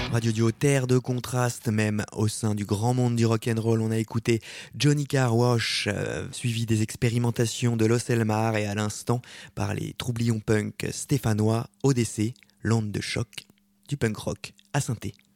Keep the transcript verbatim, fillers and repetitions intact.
Radio Duo, terre de contraste même au sein du grand monde du rock'n'roll. On a écouté Johnny Car Wash, euh, suivi des expérimentations de Los Elmar et à l'instant par les troublions punk stéphanois O D C, l'onde de choc du punk rock à synthé.